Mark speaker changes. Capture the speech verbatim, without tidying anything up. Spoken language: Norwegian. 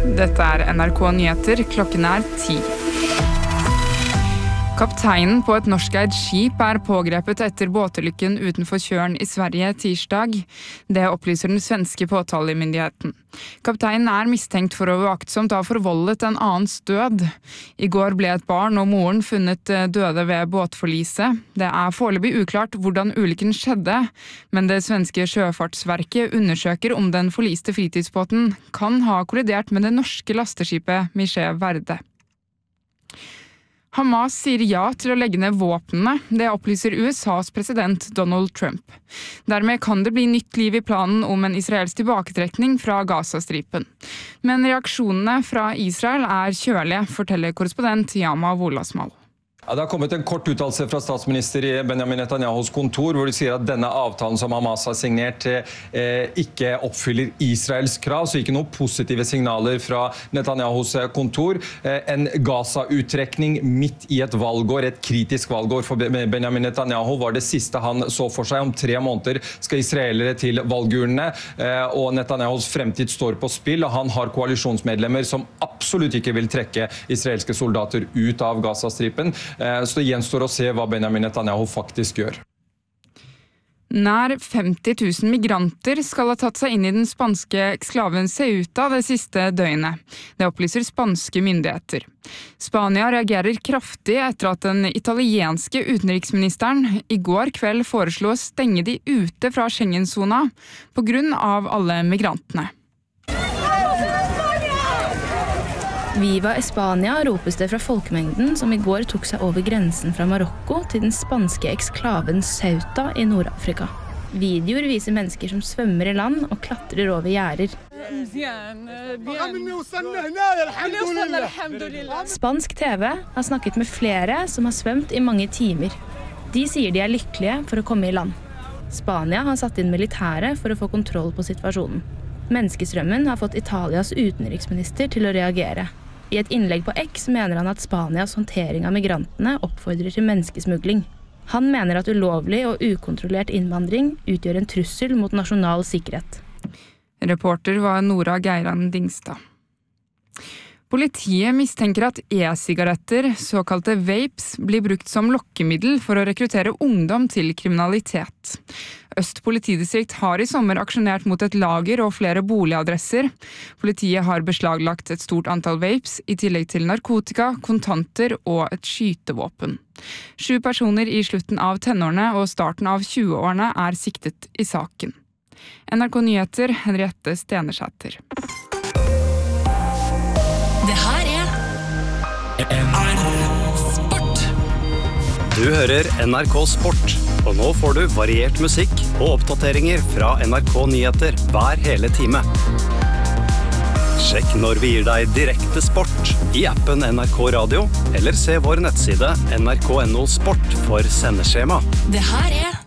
Speaker 1: Dette er N R K Nyheter, klokken er ti. Kapteinen på et norskeid skip er pågrepet etter båtulykken utenfor Tjørn i Sverige tirsdag. Det opplyser den svenske påtalemyndigheten. Kapteinen er mistenkt for å uaktsomt ha forvoldet en annens død. I går ble et barn og moren funnet døde ved båtforliset. Det er foreløpig uklart hvordan ulykken skjedde, men det svenske sjøfartsverket undersøker om den forliste fritidsbåten kan ha kollidert med det norske lasteskipet Michel Verde. Hamas sier ja til å legge ned våpnene, det opplyser U S A's president Donald Trump. Dermed kan det bli nytt liv i planen om en israelsk tilbaketrekning fra Gazastripen. Men reaksjonene fra Israel er kjølige, forteller korrespondent Yama Wolasmal.
Speaker 2: Ja, det har kommet en kort uttalelse fra statsminister Benjamin Netanyahus kontor, hvor de sier at denne avtalen som Hamas har signert eh, ikke oppfyller Israels krav, så ikke noen positive signaler fra Netanyahus kontor. Eh, en Gaza-uttrekning midt i et valgår, et kritisk valgår for Benjamin Netanyahu, var det siste han så for seg. Om tre måneder skal israelere til valgurnene, eh, og Netanyahus fremtid står på spill, og han har koalisjonsmedlemmer som absolutt ikke vil trekke israelske soldater ut av Gazastripen. Så det gjenstår å se hva Benjamin Netanyahu faktisk gjør.
Speaker 1: Nær femti tusen migranter skal ha tatt seg inn i den spanske eksklaven Ceuta det siste døgnet. Det opplyser spanske myndigheter. Spania reagerer kraftig etter at den italienske utenriksministeren i går kveld foreslo å stenge de ute fra Schengen-zona på grunn av alle migrantene.
Speaker 3: Viva Espania ropes det fra folkemengden som i går tok seg over grensen fra Marokko til den spanske eksklaven Ceuta i Nord-Afrika. Videoer viser mennesker som svømmer i land og klatrer over gjerder. Spansk T V har snakket med flere som har svømt i mange timer. De sier de er lykkelige for å komme i land. Spania har satt inn militære for å få kontroll på situasjonen. Menneskestrømmen har fått Italias utenriksminister til å reagere. I et innlegg på X mener han at Spanias håndtering av migrantene oppfordrer til menneskesmugling. Han mener at ulovlig og ukontrollert innvandring utgjør en trussel mot nasjonal sikkerhet.
Speaker 1: Reporter var Nora Geiran Dingstad. Politiet mistenker at e-sigaretter, såkalte vapes, blir brukt som lokkemiddel for å rekruttere ungdom til kriminalitet. Øst politidistrikt har i sommer aksjonert mot et lager og flere boligadresser. Politiet har beslaglagt et stort antall vapes, i tillegg til narkotika, kontanter og et skytevåpen. Sju personer i slutten av tenårene og starten av tjueårene er siktet i saken. N R K Nyheter, Henriette Stenersæter.
Speaker 4: Det her er N R K Sport.
Speaker 5: Du hører N R K Sport, og nå får du variert musikk og oppdateringer fra N R K Nyheter hver hele time. Sjekk når vi gir deg direkte sport i appen N R K Radio, eller se vår nettside N R K punktum N O Sport for sendeskjema.
Speaker 4: Det her er